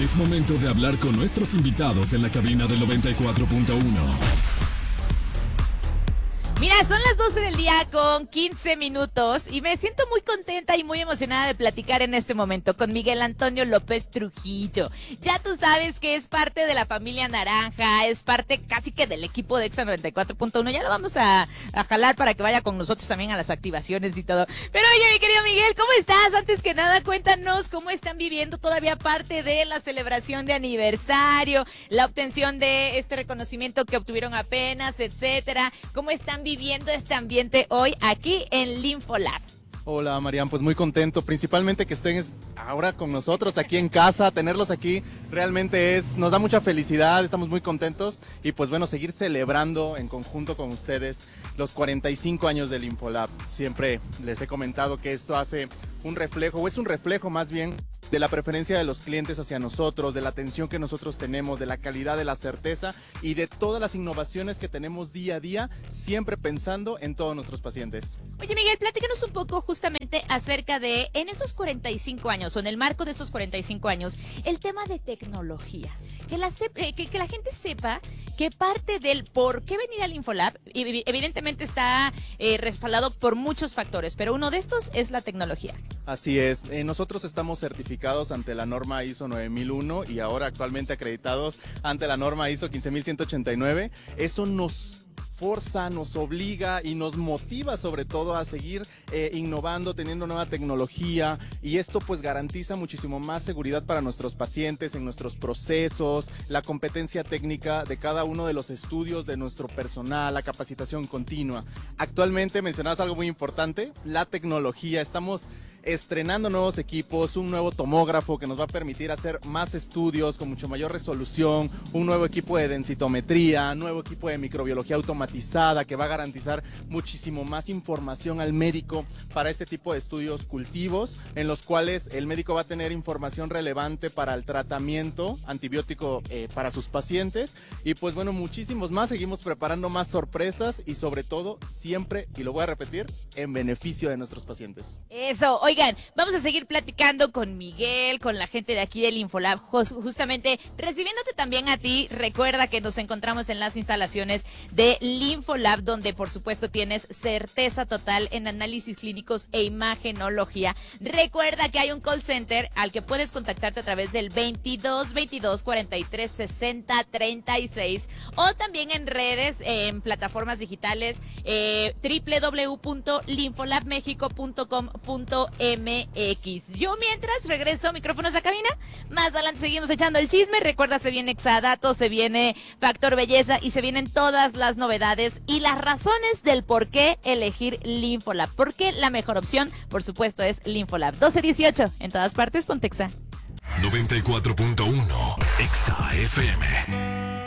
Es momento de hablar con nuestros invitados en la cabina del 94.1. Mira, son las 12 del día con 15 minutos y me siento muy contenta y muy emocionada de platicar en este momento con Miguel Antonio López Trujillo. Ya tú sabes que es parte de la familia Naranja, es parte casi que del equipo de Exa 94.1. Ya lo vamos a jalar para que vaya con nosotros también a las activaciones y todo. Pero oye, mi querido Miguel, ¿cómo estás? Antes que nada, cuéntanos cómo están viviendo todavía parte de la celebración de aniversario, la obtención de este reconocimiento que obtuvieron apenas, etcétera. ¿Cómo están viviendo este ambiente hoy aquí en Linfolab? Hola Marian, pues muy contento, principalmente que estén ahora con nosotros aquí en casa, tenerlos aquí realmente nos da mucha felicidad, estamos muy contentos y pues bueno, seguir celebrando en conjunto con ustedes los 45 años del Linfolab. Siempre les he comentado que esto hace un reflejo, o es un reflejo más bien, de la preferencia de los clientes hacia nosotros, de la atención que nosotros tenemos, de la calidad, de la certeza y de todas las innovaciones que tenemos día a día, siempre pensando en todos nuestros pacientes. Oye Miguel, platícanos un poco justamente acerca de, en esos 45 años, o en el marco de esos 45 años, el tema de tecnología. Que la gente sepa que parte del por qué venir al Linfolab, evidentemente está respaldado por muchos factores, pero uno de estos es la tecnología. Así es, nosotros estamos certificados ante la norma ISO 9001 y ahora actualmente acreditados ante la norma ISO 15189. Eso nos forza, nos obliga y nos motiva sobre todo a seguir innovando, teniendo nueva tecnología, y esto pues garantiza muchísimo más seguridad para nuestros pacientes en nuestros procesos, la competencia técnica de cada uno de los estudios de nuestro personal, la capacitación continua. Actualmente mencionabas algo muy importante, la tecnología. Estamos estrenando nuevos equipos, un nuevo tomógrafo que nos va a permitir hacer más estudios con mucho mayor resolución, un nuevo equipo de densitometría, nuevo equipo de microbiología automatizada que va a garantizar muchísimo más información al médico para este tipo de estudios cultivos, en los cuales el médico va a tener información relevante para el tratamiento antibiótico para sus pacientes. Y pues bueno, muchísimos más, seguimos preparando más sorpresas y sobre todo siempre, y lo voy a repetir, en beneficio de nuestros pacientes. Eso, oigan, vamos a seguir platicando con Miguel, con la gente de aquí del Linfolab, justamente recibiéndote también a ti. Recuerda que nos encontramos en las instalaciones de Linfolab, donde por supuesto tienes certeza total en análisis clínicos e imagenología. Recuerda que hay un call center al que puedes contactarte a través del 22 22 43 60 36 o también en redes, en plataformas digitales, www.linfolabmexico.com.mx. Yo mientras regreso micrófonos a cabina, más adelante seguimos echando el chisme. Recuerda, se viene Exadatos, se viene Factor Belleza y se vienen todas las novedades y las razones del por qué elegir Linfolab, porque la mejor opción, por supuesto, es Linfolab. 1218, en todas partes, Pontexa. 94.1 Exa FM.